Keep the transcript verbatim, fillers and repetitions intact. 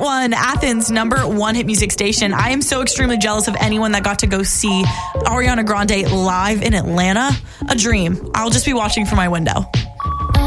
one, Athens, number one hit music station. I am so extremely jealous of anyone that got to go see Ariana Grande live in Atlanta. A dream. I'll just be watching from my window.